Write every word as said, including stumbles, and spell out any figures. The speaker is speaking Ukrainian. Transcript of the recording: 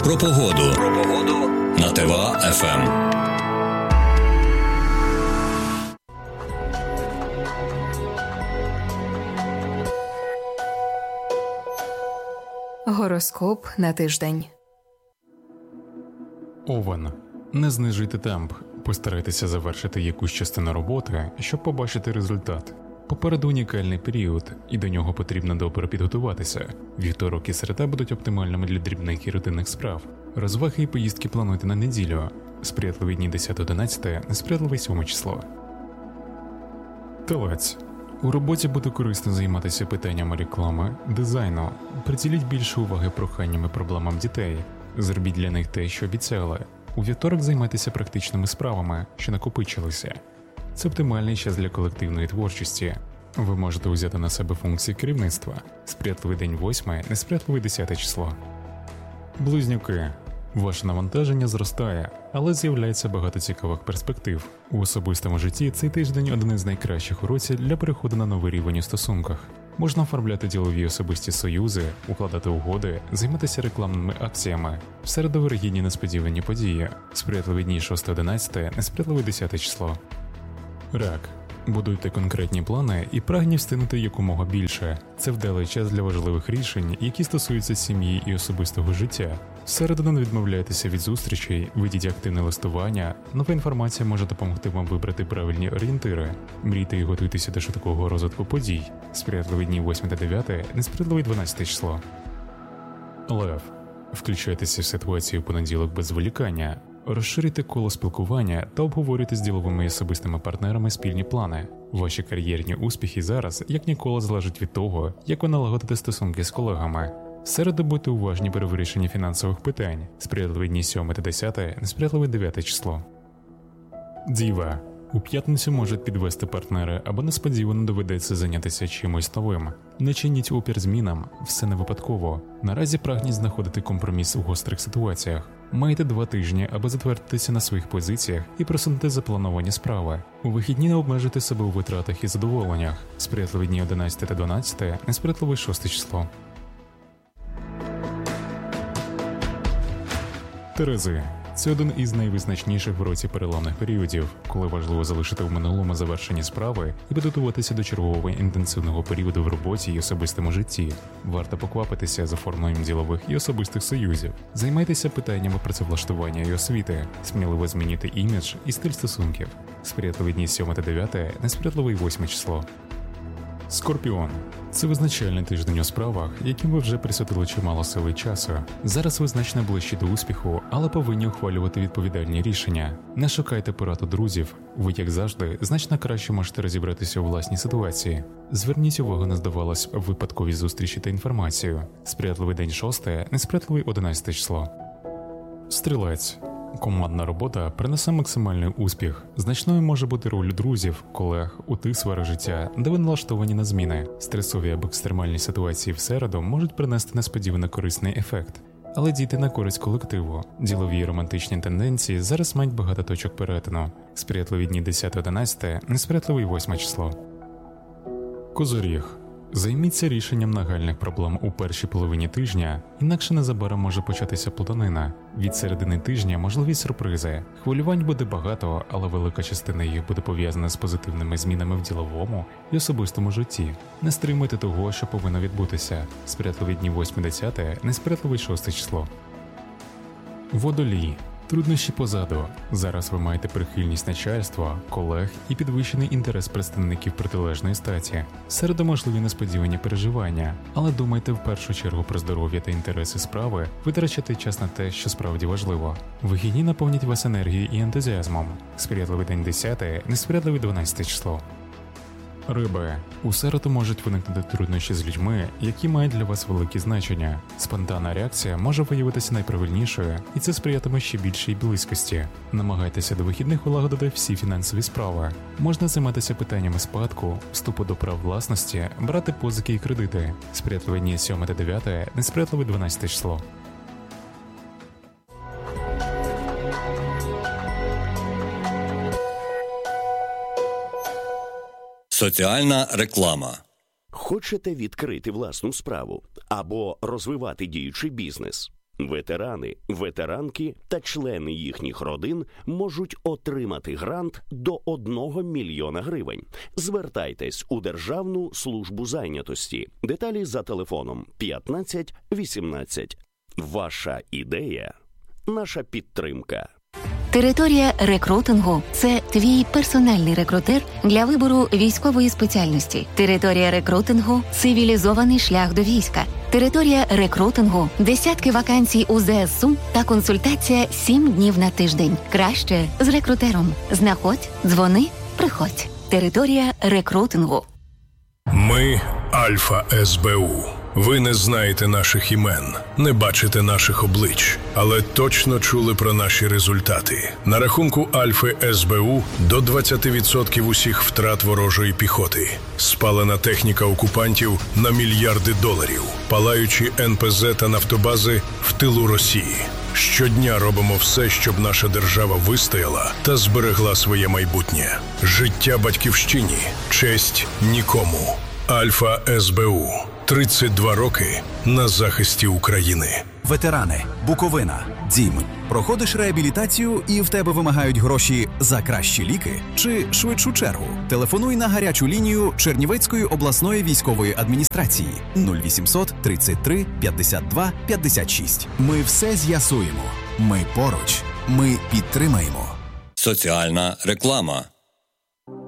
Про погоду. Про погоду на ТВА-ФМ. Гороскоп на тиждень. Овен. Не знижуйте темп. Постарайтеся завершити якусь частину роботи, щоб побачити результат. Попереду унікальний період, і до нього потрібно добре підготуватися. Вівторок і середа будуть оптимальними для дрібних і рутинних справ. Розваги і поїздки плануйте на неділю. Сприятливі дні десяте-одинадцяте, несприятливе сьоме число. Телець. У роботі буде корисно займатися питаннями реклами, дизайну. Приділіть більше уваги проханням і проблемам дітей. Зробіть для них те, що обіцяли. У вівторок займайтеся практичними справами, що накопичилися. Це оптимальний час для колективної творчості. Ви можете взяти на себе функції керівництва. Сприятливий день восьме, несприятливий десяте число. Близнюки. Ваше навантаження зростає, але з'являється багато цікавих перспектив. У особистому житті цей тиждень один із найкращих уроків для переходу на новий рівень у стосунках. Можна оформляти ділові особисті союзи, укладати угоди, займатися рекламними акціями. В середу вирогідні несподівані події. Сприятливі дні шосте-одинадцяте, несприятливе десяте число. Рак. Будуйте конкретні плани і прагніть встигнути якомога більше. Це вдалий час для важливих рішень, які стосуються сім'ї і особистого життя. Всередину не відмовляйтеся від зустрічей, ведіть активне листування. Нова інформація може допомогти вам вибрати правильні орієнтири. Мрійте і готуйтеся до швидкого розвитку подій. Сприятливі дні восьме та дев'яте, несприятливе дванадцяте число. Лев. Включайтеся в ситуацію в понеділок без зволікання. Розширюйте коло спілкування та обговорюйте з діловими і особистими партнерами спільні плани. Ваші кар'єрні успіхи зараз, як ніколи, залежать від того, як ви налагодите стосунки з колегами. В середу будьте уважні при вирішенні фінансових питань. Сприятливі дні сьоме та десяте, несприятливе дев'яте число. Діва. У п'ятницю можуть підвести партнери або несподівано доведеться зайнятися чимось новим. Не чиніть опір змінам, все не випадково. Наразі прагніть знаходити компроміс у гострих ситуаціях. Маєте два тижні, аби затвердитися на своїх позиціях і просунути заплановані справи. У вихідні не обмежуйте себе у витратах і задоволеннях. Сприятливі дні одинадцяте та дванадцяте, несприятливе шосте число. Терези. Це один із найвизначніших в році переламних періодів, коли важливо залишити в минулому завершені справи і підготуватися до чергового інтенсивного періоду в роботі і особистому житті. Варто поквапитися з оформленням ділових і особистих союзів. Займайтеся питаннями працевлаштування і освіти, сміливо змінюйте імідж і стиль стосунків. Сприятливі дні сьоме та дев'яте, несприятливе восьме число. Скорпіон. Це визначальний тиждень у справах, яким ви вже присвятили чимало сили і часу. Зараз ви значно ближчі до успіху, але повинні ухвалювати відповідальні рішення. Не шукайте порад у друзів. Ви, як завжди, значно краще можете розібратися у власній ситуації. Зверніть увагу на, здавалось, випадкові зустрічі та інформацію. Сприятливий день шосте, несприятливий одинадцяте число. Стрілець. Командна робота принесе максимальний успіх. Значною може бути роль друзів, колег у тих сферах життя, де ви налаштовані на зміни. Стресові або екстремальні ситуації в середу можуть принести несподівано корисний ефект. Але дійте на користь колективу. Ділові і романтичні тенденції зараз мають багато точок перетину. Сприятливі дні десяте-одинадцяте, несприятливе восьме число. Козоріг. Займіться рішенням нагальних проблем у першій половині тижня, інакше незабаром може початися плутанина. Від середини тижня можливі сюрпризи. Хвилювань буде багато, але велика частина їх буде пов'язана з позитивними змінами в діловому і особистому житті. Не стримуйте того, що повинно відбутися. Сприятливі дні восьме-десяте, несприятливе шосте число. Водолій. Труднощі позаду. Зараз ви маєте прихильність начальства, колег і підвищений інтерес представників протилежної статі. Середу можливі несподівані переживання, але думайте в першу чергу про здоров'я та інтереси справи, витрачати час на те, що справді важливо. Вихідні наповнять вас енергією і ентузіазмом. Сприятливий день десяте, несприятливий дванадцяте число. Риби. У середу можуть виникнути труднощі з людьми, які мають для вас велике значення. Спонтанна реакція може виявитися найправильнішою, і це сприятиме ще більшій близькості. Намагайтеся до вихідних улагодити всі фінансові справи. Можна займатися питаннями спадку, вступу до прав власності, брати позики і кредити. Сприятливі дні сьоме та дев'яте, несприятливе дванадцяте число. Соціальна реклама. Хочете відкрити власну справу або розвивати діючий бізнес? Ветерани, ветеранки та члени їхніх родин можуть отримати грант до одного мільйона гривень. Звертайтесь у Державну службу зайнятості. Деталі за телефоном п'ятнадцять вісімнадцять. Ваша ідея – наша підтримка. Територія рекрутингу – це твій персональний рекрутер для вибору військової спеціальності. Територія рекрутингу – цивілізований шлях до війська. Територія рекрутингу – десятки вакансій у ЗСУ та консультація сім днів на тиждень. Краще з рекрутером. Знаходь, дзвони, приходь. Територія рекрутингу. Ми – Альфа ес бе у. Ви не знаєте наших імен, не бачите наших облич, але точно чули про наші результати. На рахунку Альфи ес бе у до двадцять відсотків усіх втрат ворожої піхоти. Спалена техніка окупантів на мільярди доларів. Палаючі ен пе зет та нафтобази в тилу Росії. Щодня робимо все, щоб наша держава вистояла та зберегла своє майбутнє. Життя батьківщині, честь нікому. Альфа ес бе у. тридцять два роки на захисті України. Ветерани, Буковина, Дім. Проходиш реабілітацію і в тебе вимагають гроші за кращі ліки чи швидшу чергу? Телефонуй на гарячу лінію Чернівецької обласної військової адміністрації нуль вісімсот тридцять три п'ятдесят два п'ятдесят шість. Ми все з'ясуємо. Ми поруч. Ми підтримаємо. Соціальна реклама.